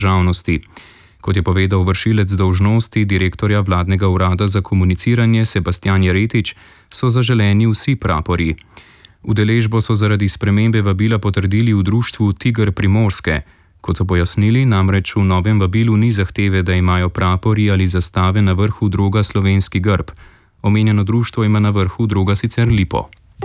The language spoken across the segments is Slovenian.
državnosti. Kot je povedal vršilec dolžnosti direktorja vladnega urada za komuniciranje Sebastian Jeretič, so zaželeni vsi prapori. Udeležbo so zaradi spremembe vabila potrdili v društvu Tiger Primorske. Kot so pojasnili, namreč v novem vabilu ni zahteve, da imajo prapori ali zastave na vrhu droga slovenski grb. Omenjeno društvo ima na vrhu droga sicer lipo.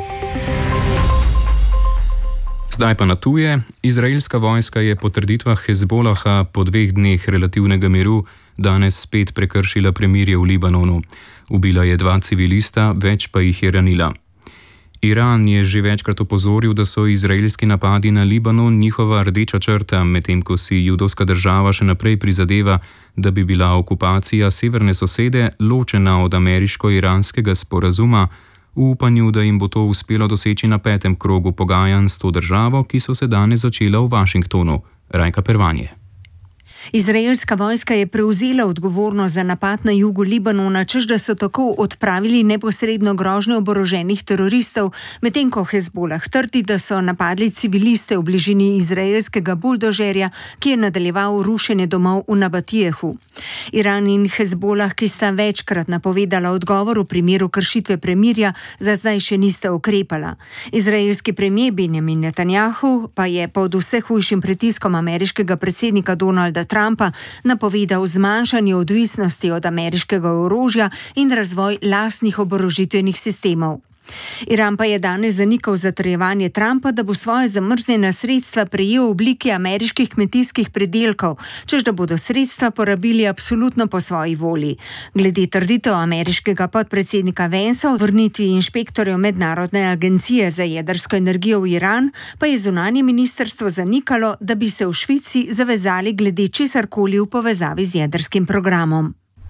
Zdaj pa na tuje. Izraelska vojska je po trditvah Hezbolaha po 2 dneh relativnega miru danes spet prekršila premirje v Libanonu. Ubila je 2 civilista, več pa jih je ranila. Iran je že večkrat opozoril, da so izraelski napadi na Libanon njihova rdeča črta, medtem ko si judovska država še naprej prizadeva, da bi bila okupacija severne sosede ločena od ameriško-iranskega sporazuma, v upanju, da jim bo to uspelo doseči na 5. krogu pogajanj s to državo, ki so se danes začela v Washingtonu. Rajka Pervanje. Izraelska vojska je prevzela odgovornost za napad na jugu Libanona, češ da so tako odpravili neposredno grožnjo oboroženih teroristov, medtem ko Hezbolah trdi, da so napadli civiliste v bližini izraelskega buldožerja, ki je nadaljeval rušenje domov v Nabatijehu. Iran in Hezbolah, ki sta večkrat napovedala odgovor v primeru kršitve premirja, za zdaj še nista ukrepala. Izraelski premijer Benjamin Netanjahu pa je pod vse hujšim pritiskom ameriškega predsednika Donalda Trumpa napovedal zmanjšanje odvisnosti od ameriškega orožja in razvoj lastnih oborožitvenih sistemov. Iran pa je danes zanikal zatrjevanje Trumpa, da bo svoje zamrznjena sredstva prejel v obliki ameriških kmetijskih pridelkov, češ da bodo sredstva porabili absolutno po svoji volji. Glede trditev ameriškega podpredsednika Vansa o vrnitvi inšpektorjev Mednarodne agencije za jedrsko energijo v Iran, pa je zunanje ministrstvo zanikalo, da bi se v Švici zavezali glede česarkoli v povezavi z jedrskim programom.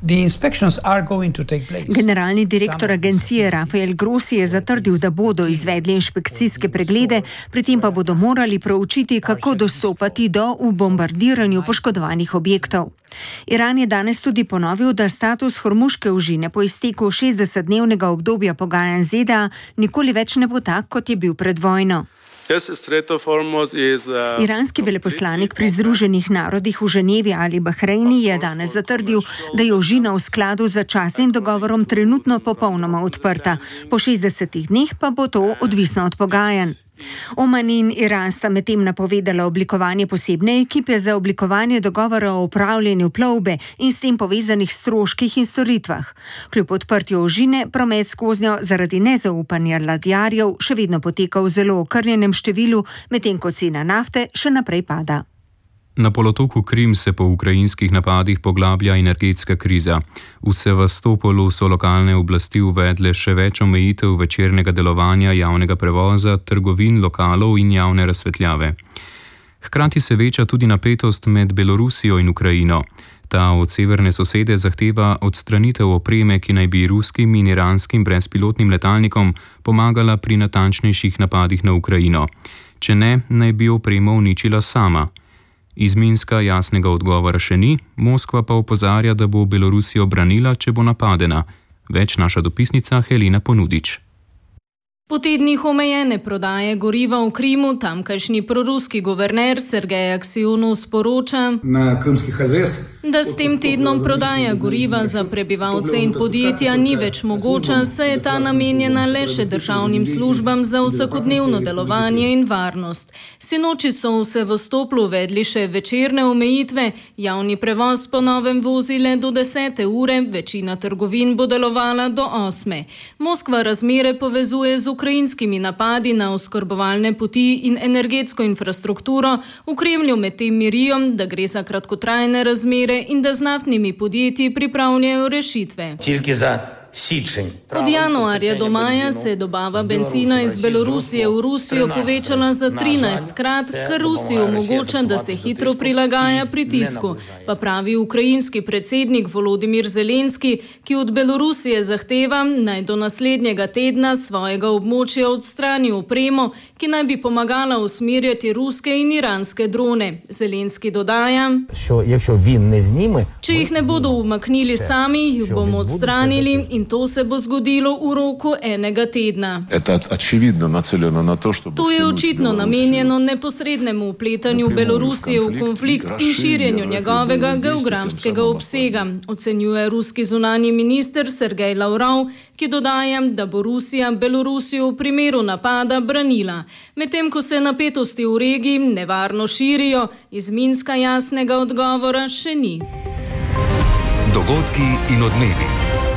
Generalni direktor agencije Rafael Grossi je zatrdil, da bodo izvedli inšpekcijske preglede, pri tem pa bodo morali proučiti, kako dostopati do v bombardiranju poškodovanih objektov. Iran je danes tudi ponovil, da status Hormuške ožine po izteku 60-dnevnega obdobja pogajanj ZDA nikoli več ne bo tak, kot je bil pred vojno. Iranski veleposlanik pri Združenih narodih v Ženevi Ali Bahreini je danes zatrdil, da je ožina v skladu z začasnim dogovorom trenutno popolnoma odprta. Po 60 dneh pa bo to odvisno od pogajanj. Oman in Iran sta medtem napovedala oblikovanje posebne ekipe za oblikovanje dogovora o upravljanju plovbe in s tem povezanih stroških in storitvah. Kljub odprtju ožine, promet skoznjo zaradi nezaupanja ladjarjev še vedno poteka v zelo okrnjenem številu, medtem ko cena nafte še naprej pada. Na polotoku Krim se po ukrajinskih napadih poglablja energetska kriza. V Sevastopolu so lokalne oblasti uvedle še več omejitev večernega delovanja javnega prevoza, trgovin, lokalov in javne razsvetljave. Hkrati se veča tudi napetost med Belorusijo in Ukrajino. Ta od severne sosede zahteva odstranitev opreme, ki naj bi ruskim in iranskim brezpilotnim letalnikom pomagala pri natančnejših napadih na Ukrajino. Če ne, naj bi opremo uničila sama. Iz Minska jasnega odgovora še ni, Moskva pa opozarja, da bo Belorusijo branila, če bo napadena. Več naša dopisnica Helena Ponudič. Po tednih omejene prodaje goriva v Krimu tamkajšnji proruski guverner Sergej Aksionov sporoča, da s tem tednom prodaja goriva za prebivalce in podjetja ni več mogoča, saj je ta namenjena le še državnim službam za vsakodnevno delovanje in varnost. Sinoči so v Sevastoplu uvedli še večerne omejitve, javni prevoz po novem vozi le do 10. ure, večina trgovin bo delovala do 8. Moskva razmere povezuje z ukrajinskimi napadi na oskrbovalne poti in energetsko infrastrukturo, v Kremlju medtem mirijo, da gre za kratkotrajne razmere in da z naftnimi podjetji pripravljajo rešitve. Od januarja do maja se je dobava bencina iz Belorusije v Rusijo povečala za 13-krat, kar Rusiji omogoča, da se hitro prilagaja pritisku, pa pravi ukrajinski predsednik Volodimir Zelenski, ki od Belorusije zahteva, naj do naslednjega tedna svojega območja odstrani opremo, ki naj bi pomagala usmerjati ruske in iranske drone. Zelenski dodaja, če jih ne bodo umaknili sami, jih bomo odstranili in to se bo zgodilo v roku enega tedna. To je očitno namenjeno neposrednemu vpletanju Belorusije v konflikt in širjenju njegovega geografskega obsega, ocenjuje ruski zunanji minister Sergej Lavrov, ki dodaja, da bo Rusija Belorusijo v primeru napada branila. Medtem ko se napetosti v regiji nevarno širijo, iz Minska jasnega odgovora še ni. Dogodki in odmevi.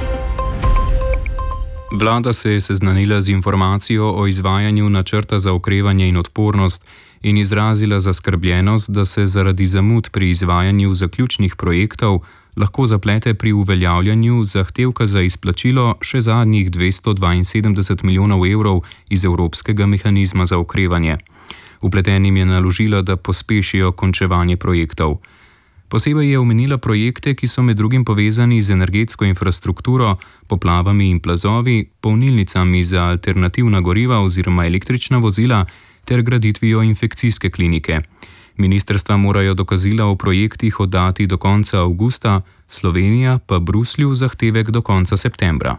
Vlada se je seznanila z informacijo o izvajanju načrta za okrevanje in odpornost in izrazila zaskrbljenost, da se zaradi zamud pri izvajanju zaključnih projektov lahko zaplete pri uveljavljanju zahtevka za izplačilo še zadnjih 272 milijonov evrov iz Evropskega mehanizma za okrevanje. Vpletenim je naložila, da pospešijo končevanje projektov. Posebej je omenila projekte, ki so med drugim povezani z energetsko infrastrukturo, poplavami in plazovi, polnilnicami za alternativna goriva oziroma električna vozila ter graditvijo infekcijske klinike. Ministrstva morajo dokazila o projektih oddati do konca avgusta, Slovenija pa Bruslju zahtevek do konca septembra.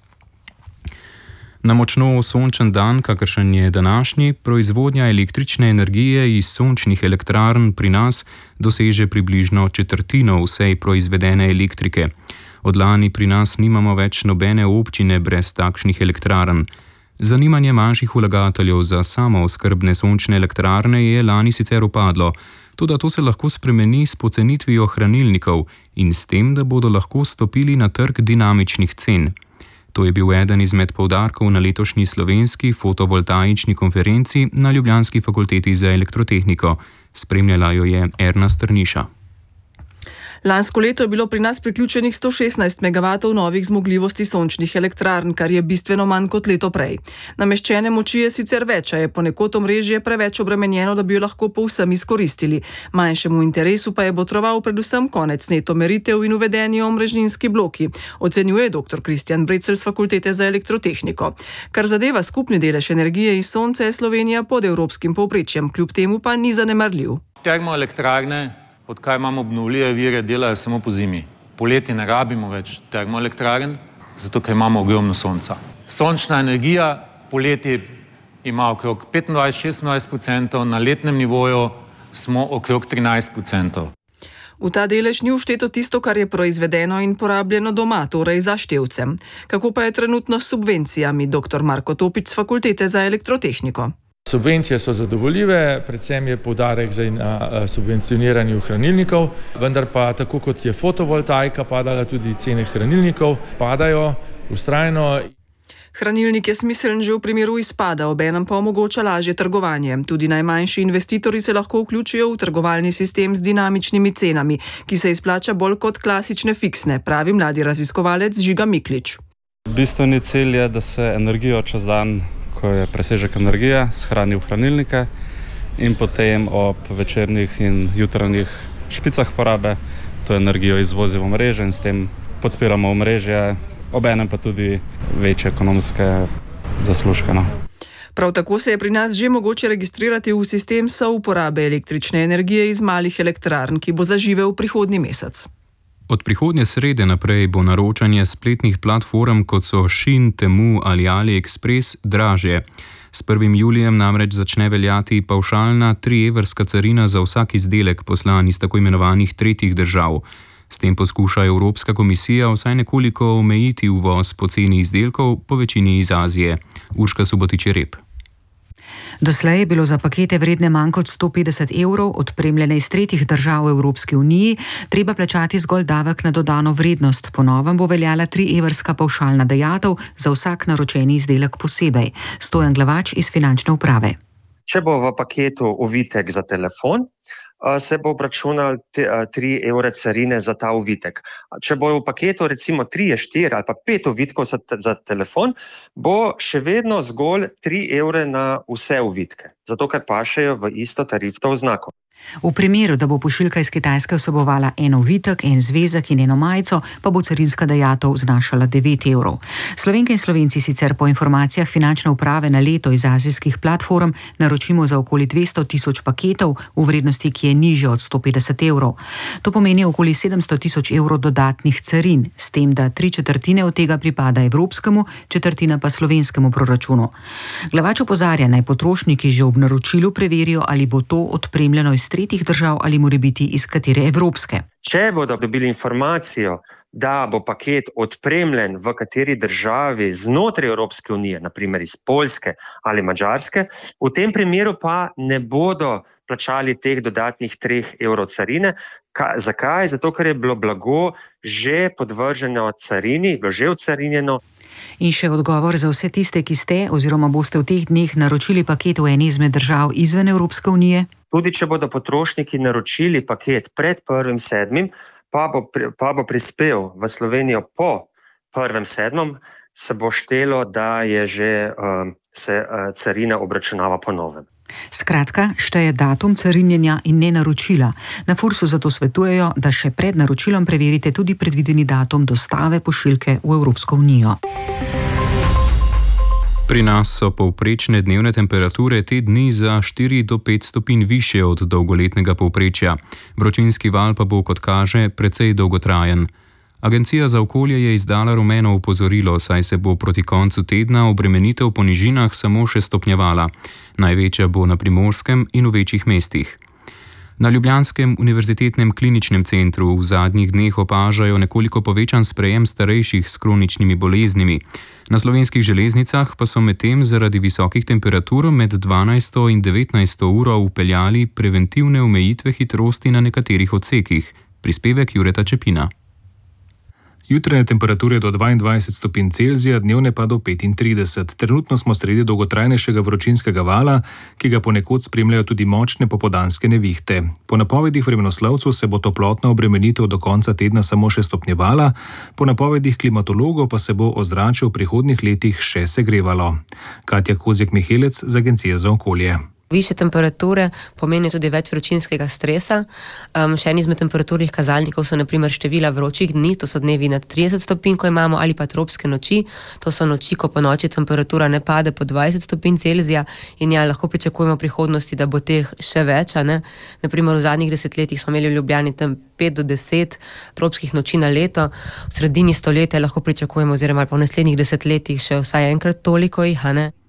Na močno sončen dan, kakršen je današnji, proizvodnja električne energije iz sončnih elektrarn pri nas doseže približno četrtino vsej proizvedene elektrike. Od lani pri nas nimamo več nobene občine brez takšnih elektrarn. Zanimanje manjših vlagateljev za samooskrbne sončne elektrarne je lani sicer upadlo, toda to se lahko spremeni s pocenitvijo hranilnikov in s tem, da bodo lahko stopili na trg dinamičnih cen. To je bil eden izmed poudarkov na letošnji slovenski fotovoltaični konferenci na Ljubljanski fakulteti za elektrotehniko. Spremljala jo je Erna Strniša. Lansko leto je bilo pri nas priključenih 116 MW novih zmogljivosti sončnih elektrarn, kar je bistveno manj kot leto prej. Nameščene moči je sicer več, a je ponekod omrežje preveč obremenjeno, da bi jo lahko povsem izkoristili. Manjšemu interesu pa je botroval predvsem konec neto meritev in uvedeni omrežninski bloki, ocenjuje dr. Kristjan Brecelj z Fakultete za elektrotehniko. Kar zadeva skupni delež energije iz sonca, je Slovenija pod evropskim povprečjem, kljub temu pa ni zanemarljiv. Termoelektrarne, odkar imamo obnovljive vire, delajo samo po zimi. Poleti ne rabimo več termoelektrarn, zato ker imamo ogromno sonca. Sončna energija poleti ima okrog 25-26%, na letnem nivoju smo okrog 13%. V ta delež ni všteto tisto, kar je proizvedeno in porabljeno doma, torej za števcem. Kako pa je trenutno s subvencijami, dr. Marko Topič z Fakultete za elektrotehniko? Subvencije so zadovoljive, predvsem je poudarek na subvencioniranju hranilnikov, vendar pa tako kot je fotovoltaika padala, tudi cene hranilnikov padajo vztrajno. Hranilnik je smiseln že v primeru izpada, obenem pa omogoča lažje trgovanje. Tudi najmanjši investitorji se lahko vključijo v trgovalni sistem z dinamičnimi cenami, ki se izplača bolj kot klasične fiksne, pravi mladi raziskovalec Žiga Miklič. Bistveni cilj je, da se energijo čez dan, ko je presežek energije, shrani v hranilnike in potem ob večernih in jutranjih špicah porabe to energijo izvozi v omrežje in s tem podpiramo omrežje, obenem pa tudi večje ekonomske zaslužke. Prav tako se je pri nas že mogoče registrirati v sistem souporabe električne energije iz malih elektrarn, ki bo zaživel prihodnji mesec. Od prihodnje srede naprej bo naročanje spletnih platform, kot so Shein, Temu ali AliExpress, dražje. S 1. julijem namreč začne veljati pavšalna 3-evrska carina za vsak izdelek poslan iz tako imenovanih tretjih držav. S tem poskuša Evropska komisija vsaj nekoliko omejiti uvoz poceni izdelkov, po večini iz Azije. Urška Subotić-Rep. Doslej je bilo za pakete vredne manj kot 150 evrov, odpremljene iz tretjih držav v Evropski uniji, treba plačati zgolj davek na dodano vrednost. Po novem bo veljala 3-evrska pavšalna dajatev za vsak naročeni izdelek posebej. Stojan Glavač iz Finančne uprave. Če bo v paketu ovitek za telefon, se bo obračunal 3 evre carine za ta ovitek. Če bo v paketu recimo 3, 4 ali pa 5 ovitkov za telefon, bo še vedno zgolj 3 evre na vse ovitke, zato ker pašejo v isto tarifno oznako. V primeru, da bo pošiljka iz Kitajske vsebovala en ovitek, en zvezek in eno majico, pa bo carinska dajatev znašala 9 evrov. Slovenke in Slovenci sicer po informacijah finančne uprave na leto iz azijskih platform naročimo za okoli 200 tisoč paketov v vrednosti, ki je nižja od 150 evrov. To pomeni okoli 700 tisoč evrov dodatnih carin, s tem, da 3/4 od tega pripada evropskemu, 1/4 pa slovenskemu proračunu. Glavač opozarja, naj potrošniki že ob naročilu preverijo, ali bo to odpremljeno iz tretjih držav ali mora biti iz katere evropske. Če bodo dobili informacijo, da bo paket odpremljen v kateri državi znotraj Evropske unije, naprimer iz Poljske ali Madžarske, v tem primeru pa ne bodo plačali teh dodatnih 3 evrov carine. Zakaj? Zato, ker je bilo blago že podvrženo carini, bilo že ocarinjeno. In še odgovor za vse tiste, ki ste oziroma boste v teh dneh naročili paket v eni izmed držav izven Evropske unije. Tudi če bodo potrošniki naročili paket pred 1.7., pa bo prispel v Slovenijo po 1.7., se bo štelo, da je že se carina obračunava po novem. Skratka, šteje datum carinjenja in ne naročila. Na Fursu zato svetujejo, da še pred naročilom preverite tudi predvideni datum dostave pošiljke v Evropsko unijo. Pri nas so povprečne dnevne temperature te dni za 4 do 5 stopinj višje od dolgoletnega povprečja. Vročinski val pa bo, kot kaže, precej dolgotrajen. Agencija za okolje je izdala rumeno opozorilo, saj se bo proti koncu tedna obremenitev po nižinah samo še stopnjevala. Največja bo na Primorskem in v večjih mestih. Na ljubljanskem univerzitetnem kliničnem centru v zadnjih dneh opažajo nekoliko povečan sprejem starejših s kroničnimi boleznimi. Na slovenskih železnicah pa so medtem zaradi visokih temperatur med 12. in 19. uro vpeljali preventivne omejitve hitrosti na nekaterih odsekih. Prispevek Jureta Čepina. Jutranje temperature do 22 stopinj Celzija, dnevne pa do 35. Trenutno smo sredi dolgotrajnejšega vročinskega vala, ki ga ponekod spremljajo tudi močne popoldanske nevihte. Po napovedih vremenoslovcev se bo toplotna obremenitev do konca tedna samo še stopnjevala, po napovedih klimatologov pa se bo ozračje v prihodnjih letih še segrevalo. Katja Kozjek-Mihelec z Agencije za okolje. Višje temperature pomenijo tudi več vročinskega stresa. Še en izmed temperaturnih kazalnikov so na primer števila vročih dni, to so dnevi nad 30 stopinj, ko imamo, ali pa tropske noči. To so noči, ko po noči temperatura ne pade po 20 stopinj Celzija in ja, lahko pričakujemo v prihodnosti, da bo teh še več. Na primer v zadnjih desetletjih smo imeli v Ljubljani tam 5 do 10 tropskih noči na leto. V sredini stoletja lahko pričakujemo oziroma po naslednjih desetletjih še vsaj enkrat toliko jih,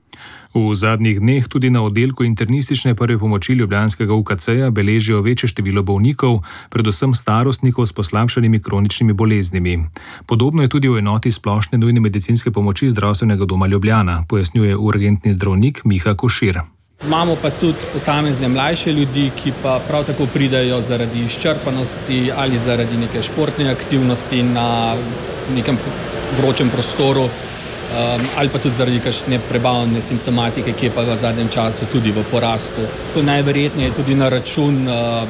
V zadnjih dneh tudi na oddelku internistične prve pomoči ljubljanskega UKC-ja beležijo večje število bolnikov, predvsem starostnikov s poslabšanimi kroničnimi boleznimi. Podobno je tudi v enoti splošne nujne medicinske pomoči Zdravstvenega doma Ljubljana, pojasnjuje urgentni zdravnik Miha Košir. Imamo pa tudi posamezne mlajše ljudi, ki pa prav tako pridajo zaradi izčrpanosti ali zaradi neke športne aktivnosti na nekem vročem prostoru, ali pa tudi zaradi kakšne prebavne simptomatike, ki je pa v zadnjem času tudi v porastu. Najverjetneje tudi na račun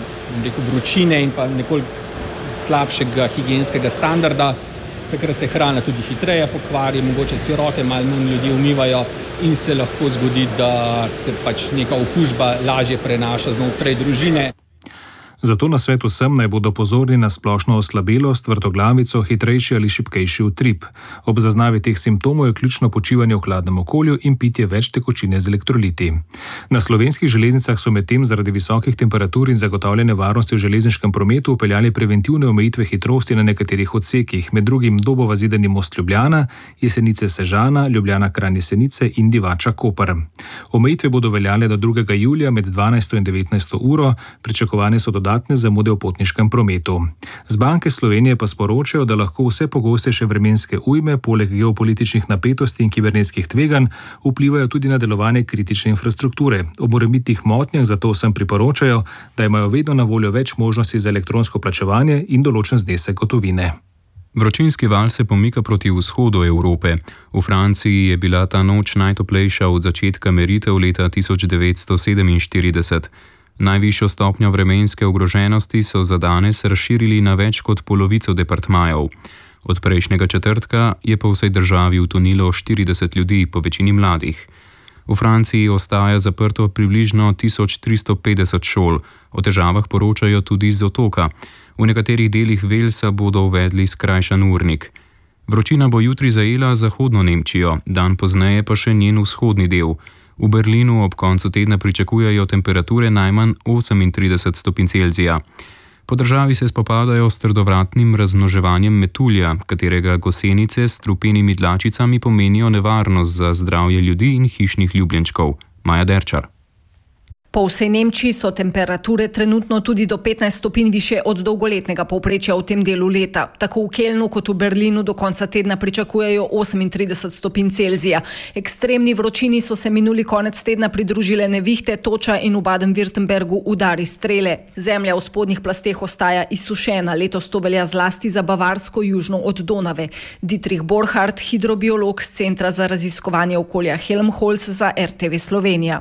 vročine in pa nekoliko slabšega higienskega standarda. Takrat se hrana tudi hitreje pokvari, mogoče si roke malo manj ljudi umivajo in se lahko zgodi, da se pač neka okužba lažje prenaša znotraj družine. Zato na svet vsem naj bodo pozorni na splošno oslabelost, vrtoglavico, hitrejši ali šibkejši utrip. Ob zaznavi teh simptomov je ključno počivanje v hladnem okolju in pitje več tekočine z elektroliti. Na slovenskih železnicah so medtem zaradi visokih temperatur in zagotavljanja varnosti v železniškem prometu upeljali preventivne omejitve hitrosti na nekaterih odsekih, med drugim Dobova-Zidani Most Ljubljana, Jesenice-Sežana, Ljubljana-Kranj-Jesenice in Divača-Koper. Omejitve bodo veljale do 2. julija med 12. in 19. uro, pričakovane so dodatne zamude v potniškem prometu. Z Banke Slovenije pa sporočajo, da lahko vse pogostejše vremenske ujme, poleg geopolitičnih napetosti in kibernetskih tveganj, vplivajo tudi na delovanje kritične infrastrukture. Ob morebitnih motnjah zato vsem priporočajo, da imajo vedno na voljo več možnosti za elektronsko plačevanje in določen znesek gotovine. Vročinski val se pomika proti vzhodu Evrope. V Franciji je bila ta noč najtoplejša od začetka meritev leta 1947. Najvišjo stopnjo vremenske ogroženosti so za danes razširili na več kot polovico departmajev. Od prejšnjega četrtka je po vsej državi utonilo 40 ljudi, po večini mladih. V Franciji ostaja zaprto približno 1350 šol. O težavah poročajo tudi iz otoka. V nekaterih delih Walesa bodo uvedli skrajšan urnik. Vročina bo jutri zajela zahodno Nemčijo, dan pozneje pa še njen vzhodni del. V Berlinu ob koncu tedna pričakujejo temperature najmanj 38 stopinj Celzija. Po državi se spopadajo s trdovratnim razmnoževanjem metulja, katerega gosenice s strupenimi dlačicami pomenijo nevarnost za zdravje ljudi in hišnih ljubljenčkov. Maja Derčar. Po vsej Nemčiji so temperature trenutno tudi do 15 stopinj više od dolgoletnega povprečja v tem delu leta. Tako v Kelnu kot v Berlinu do konca tedna pričakujejo 38 stopinj Celzija. Ekstremni vročini so se minuli konec tedna pridružile nevihte, toča in v Baden-Württembergu udari strele. Zemlja v spodnjih plasteh ostaja izsušena. Letos to velja zlasti za Bavarsko južno od Donave. Dietrich Borchardt, hidrobiolog z Centra za raziskovanje okolja Helmholtz za RTV Slovenija.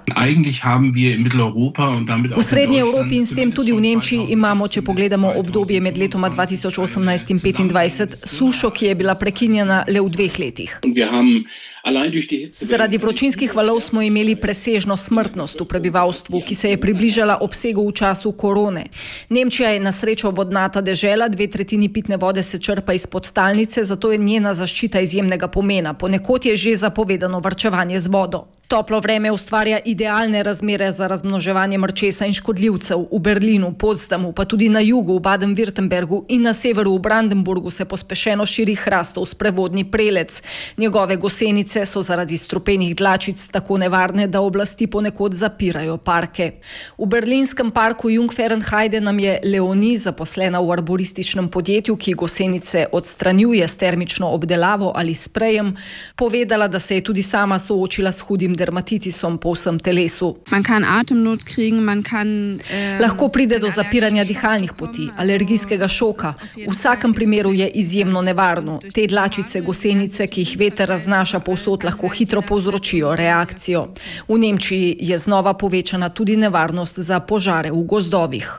V srednji Evropi in s tem tudi v Nemčiji imamo, če pogledamo obdobje med letoma 2018 in 2025, sušo, ki je bila prekinjena le v 2 letih. Zaradi vročinskih valov smo imeli presežno smrtnost v prebivalstvu, ki se je približala obsegu v času korone. Nemčija je na srečo vodnata dežela, 2/3 pitne vode se črpa iz podtalnice, zato je njena zaščita izjemnega pomena. Ponekod je že zapovedano varčevanje z vodo. Toplo vreme ustvarja idealne razmere za razmnoževanje mrčesa in škodljivcev. V Berlinu, Potsdamu, pa tudi na jugu, v Baden-Württembergu in na severu v Brandenburgu se pospešeno širi hrastov sprevodni prelec. Njegove gosenice so zaradi strupenih dlačic tako nevarne, da oblasti ponekod zapirajo parke. V berlinskem parku Jungfernheide nam je Leonie, zaposlena v arborističnem podjetju, ki gosenice odstranjuje s termično obdelavo ali sprejem, povedala, da se je tudi sama soočila s hudim dermatitisom po vsem telesu. Lahko pride do zapiranja dihalnih poti, alergijskega šoka. V vsakem primeru je izjemno nevarno. Te dlačice gosenice, ki jih veter raznaša povsod, lahko hitro povzročijo reakcijo. V Nemčiji je znova povečana tudi nevarnost za požare v gozdovih.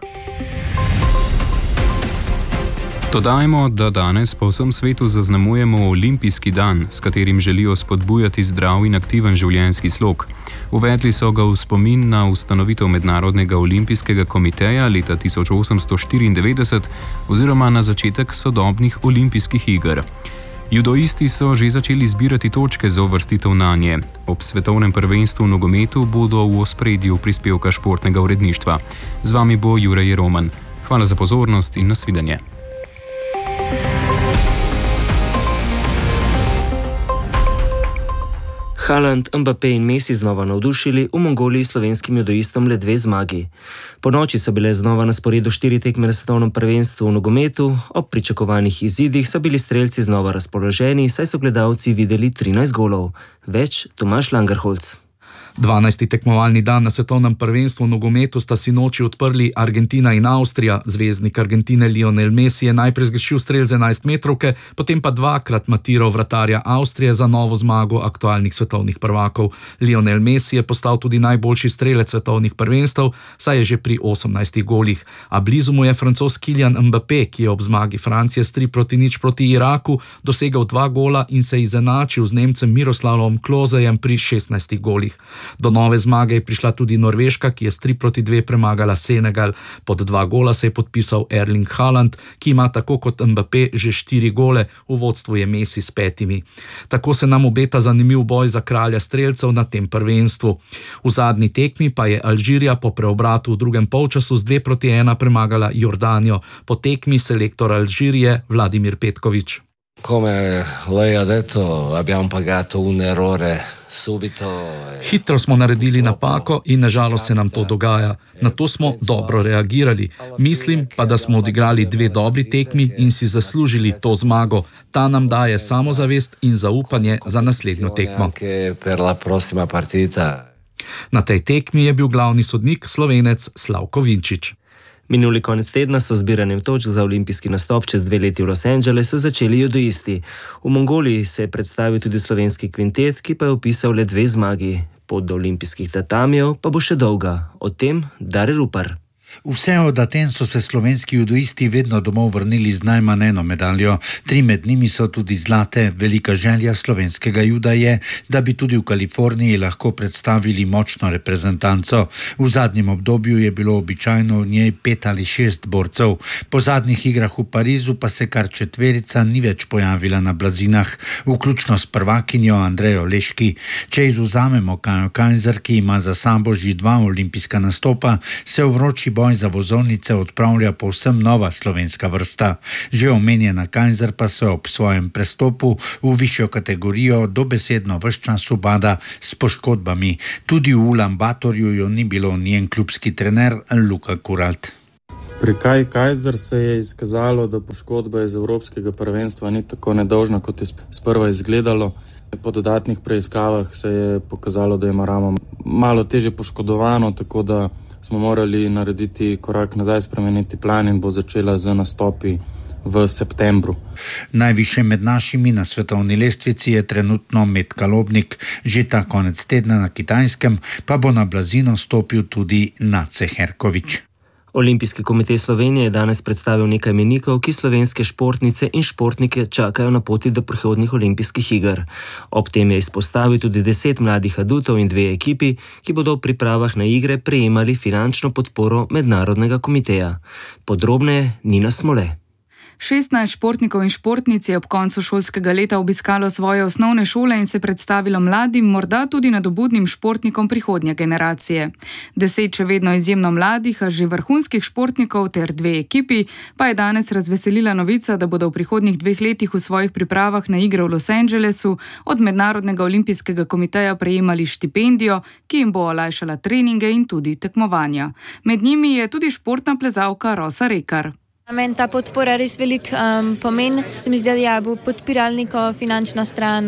Dodajmo, da danes po vsem svetu zaznamujemo olimpijski dan, s katerim želijo spodbujati zdrav in aktiven življenjski slog. Uvedli so ga v spomin na ustanovitev Mednarodnega olimpijskega komiteja leta 1894 oziroma na začetek sodobnih olimpijskih iger. Judoisti so že začeli zbirati točke za uvrstitev nanje. Ob svetovnem prvenstvu v nogometu bodo v ospredju prispevka športnega uredništva. Z vami bo Jure Jeroman. Hvala za pozornost in nasvidenje. Haaland, Mbappé in Messi znova navdušili, v Mongoliji slovenskim judoistom le 2 zmagi. Po noči so bile znova na sporedu 4 tekme na svetovnem prvenstvu v nogometu, ob pričakovanih izidih so bili strelci znova razpoloženi, saj so gledalci videli 13 golov. Več Tomaž Langerholz. 12. tekmovalni dan na svetovnem prvenstvu v nogometu sta si noči odprli Argentina in Avstrija. Zvezdnik Argentine Lionel Messi je najprej zgrešil strel z 11 metrovke, potem pa 2-krat matiral vratarja Avstrije za novo zmago aktualnih svetovnih prvakov. Lionel Messi je postal tudi najboljši strelec svetovnih prvenstev, saj je že pri 18 golih. A blizu mu je Francoz Kylian Mbappé, ki je ob zmagi Francije s 3-0 proti Iraku dosegel 2 gola in se izenačil z Nemcem Miroslavom Klosejem pri 16 golih. Do nove zmage je prišla tudi Norveška, ki je s 3-2 premagala Senegal. Pod 2 gola se je podpisal Erling Haaland, ki ima tako kot Mbappé že 4 gole, v vodstvu je Messi s 5. Tako se nam obeta zanimiv boj za kralja strelcev na tem prvenstvu. V zadnji tekmi pa je Alžirija po preobratu v drugem polčasu z 2-1 premagala Jordanijo. Po tekmi selektor Alžirije Vladimir Petković. Come lei ha detto, abbiamo pagato un errore. Hitro smo naredili napako in nažalost se nam to dogaja. Na to smo dobro reagirali. Mislim pa, da smo odigrali 2 dobri tekmi in si zaslužili to zmago. Ta nam daje samozavest in zaupanje za naslednjo tekmo. Na tej tekmi je bil glavni sodnik Slovenec Slavko Vinčič. Minuli konec tedna so zbiranjem točk za olimpijski nastop čez 2 leti v Los Angelesu začeli judoisti. V Mongoliji se je predstavil tudi slovenski kvintet, ki pa je vpisal le 2 zmagi. Pot do olimpijskih tatamijev pa bo še dolga. O tem Dare Rupar. Vse od Aten so se slovenski judoisti vedno domov vrnili z najmanj eno medaljo. 3 med njimi so tudi zlate. Velika želja slovenskega juda je, da bi tudi v Kaliforniji lahko predstavili močno reprezentanco. V zadnjem obdobju je bilo običajno v njej 5 ali 6 borcev. Po zadnjih igrah v Parizu pa se kar 4 ni več pojavila na blazinah, vključno s prvakinjo Andrejo Leški. Če izvzamemo Kajo Kajzer, ki ima za sabo že 2 olimpijska nastopa, se v vroči boj za vozovnice odpravlja povsem nova slovenska vrsta. Že omenjena Kajzer pa se ob svojem prestopu v višjo kategorijo dobesedno ves čas ubada s poškodbami. Tudi v Ulaanbatorju jo ni bilo njen klubski trener Luka Kuralt. Pri Kaji Kajzer se je izkazalo, da poškodba iz evropskega prvenstva ni tako nedolžna, kot je sprva izgledalo. Po dodatnih preiskavah se je pokazalo, da ima ramo malo teže poškodovano, tako da smo morali narediti korak nazaj, spremeniti plan in bo začela z nastopi v septembru. Najvišje med našimi na svetovni lestvici je trenutno Metka Lobnik. Že ta konec tedna na Kitajskem pa bo na blazino stopil tudi Nace Herković. Olimpijski komite Slovenije je danes predstavil nekaj mejnikov, ki slovenske športnice in športnike čakajo na poti do prihodnjih olimpijskih iger. Ob tem je izpostavil tudi 10 mladih adutov in 2 ekipi, ki bodo v pripravah na igre prejemali finančno podporo mednarodnega komiteja. Podrobneje Nina Smole. 16 športnikov in športnic je ob koncu šolskega leta obiskalo svoje osnovne šole in se predstavilo mladim, morda tudi nadobudnim športnikom prihodnje generacije. 10 še vedno izjemno mladih, a že vrhunskih športnikov ter 2 ekipi pa je danes razveselila novica, da bodo v prihodnjih 2 letih v svojih pripravah na igre v Los Angelesu od Mednarodnega olimpijskega komiteja prejemali štipendijo, ki jim bo olajšala treninge in tudi tekmovanja. Med njimi je tudi športna plezalka Rosa Rekar. Meni ta podpora res velik pomen. Se mi zdi, da bo podpirala neko finančna stran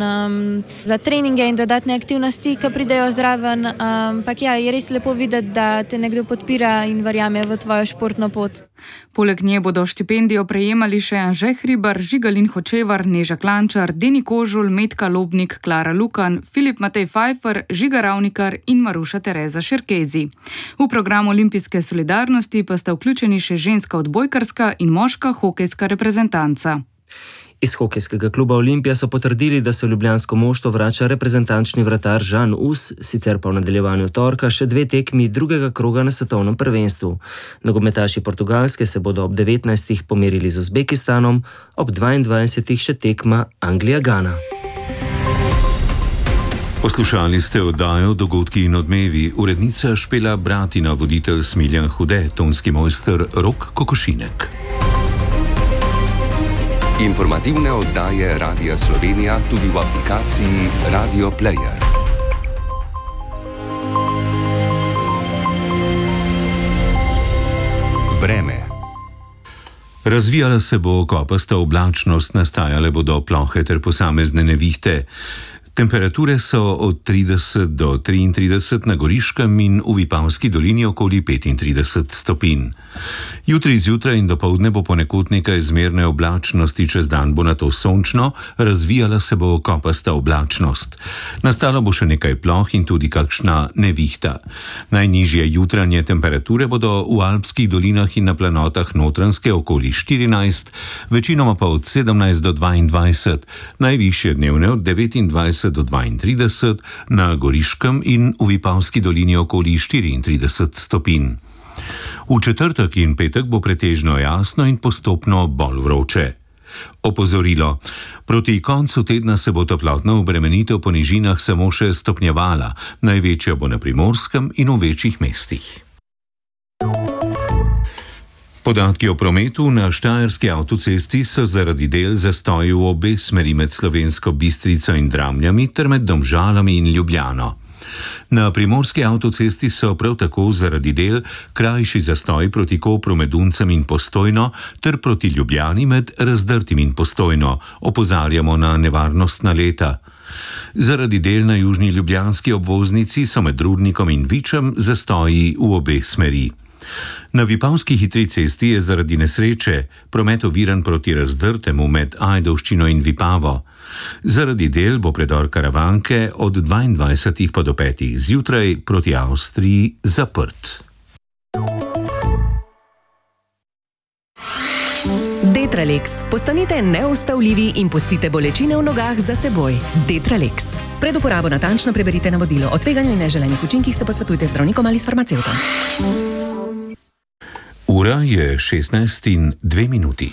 za treninge in dodatne aktivnosti, ki pridejo zraven. Ampak je res lepo videti, da te nekdo podpira in verjame v tvojo športno pot. Poleg nje bodo štipendijo prejemali še Anže Hribar, Žigalin Hočevar, Neža Klančar, Deni Kožul, Metka Lobnik, Klara Lukan, Filip Matej Pfeiffer, Žiga Ravnikar in Maruša Tereza Šerkezi. V program Olimpijske solidarnosti pa sta vključeni še ženska odbojkarska in moška hokejska reprezentanca. Iz hokejskega kluba Olimpija so potrdili, da se v ljubljansko moštvo vrača reprezentančni vratar Žan Us, sicer pa v nadaljevanju torka še 2 tekmi drugega kroga na svetovnem prvenstvu. Nogometaši Portugalske se bodo ob 19. pomerili z Uzbekistanom, ob 22. še tekma Anglija-Gana. Poslušali ste oddajo Dogodki in odmevi. Urednica Špela Bratina, voditelj Smiljan Hude, tonski mojster Rok Kokošinek. Informativne oddaje Radia Slovenija tudi v aplikaciji Radio Player. Vreme. Razvijala se bo kopasta oblačnost, nastajale bodo plohe ter posamezne nevihte. Temperature so od 30 do 33 na Goriškem in v Vipavski dolini okoli 35 stopinj. Jutri zjutraj in dopoldne bo ponekod nekaj zmerne oblačnosti, čez dan bo nato sončno, razvijala se bo kopasta oblačnost. Nastalo bo še nekaj ploh in tudi kakšna nevihta. Najnižje jutranje temperature bodo v alpskih dolinah in na planotah Notranjske okoli 14, večinoma pa od 17 do 22, najvišje dnevne od 29 do 32, na Goriškem in v Vipavski dolini okoli 34 stopinj. V četrtek in petek bo pretežno jasno in postopno bolj vroče. Opozorilo. Proti koncu tedna se bo toplotna obremenitev po nižinah samo še stopnjevala, največja bo na Primorskem in v večjih mestih. Podatki o prometu na Štajerski avtocesti so zaradi del zastoji v obe smeri med Slovensko Bistrico in Dramljami ter med Domžalami in Ljubljano. Na Primorski avtocesti so prav tako zaradi del krajši zastoj proti Kopru med Uncem in Postojno ter proti Ljubljani med Razdrtim in Postojno, opozarjamo na nevarnostna leta. Zaradi del na južni ljubljanski obvoznici so med Rudnikom in Vičem zastoji v obe smeri. Na Vipavski hitri cesti je zaradi nesreče promet oviran proti Razdrtemu med Ajdovščino in Vipavo. Zaradi del bo predor Karavanke od 22 pa do 5 zjutraj proti Avstriji zaprt. Detralex. Postanite neustavljivi in pustite bolečine v nogah za seboj. Detralex. Pred uporabo natančno preberite navodilo. O tveganju in neželenih učinkih se posvetujte z zdravnikom ali s farmacevtom. Ura je 16:02.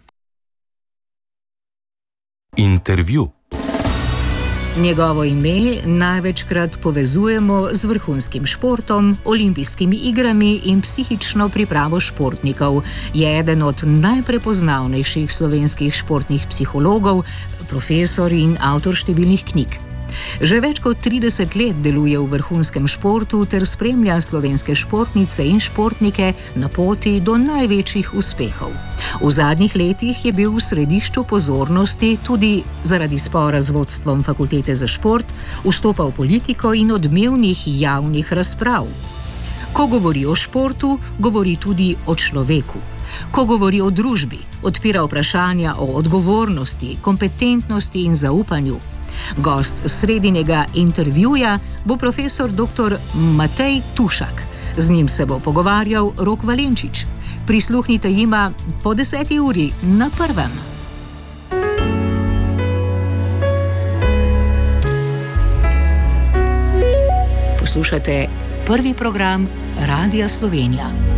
Intervju. Njegovo ime največkrat povezujemo z vrhunskim športom, olimpijskimi igrami in psihično pripravo športnikov. Je eden od najprepoznavnejših slovenskih športnih psihologov, profesor in avtor številnih knjig. Že več kot 30 let deluje v vrhunskem športu ter spremlja slovenske športnice in športnike na poti do največjih uspehov. V zadnjih letih je bil v središču pozornosti tudi zaradi spora z vodstvom fakultete za šport, vstopa v politiko in odmevnih javnih razprav. Ko govori o športu, govori tudi o človeku. Ko govori o družbi, odpira vprašanja o odgovornosti, kompetentnosti in zaupanju. Gost sredinjega intervjuja bo profesor dr. Matej Tušak. Z njim se bo pogovarjal Rok Valenčič. Prisluhnite jima po 10. uri na Prvem. Poslušate prvi program Radia Slovenija.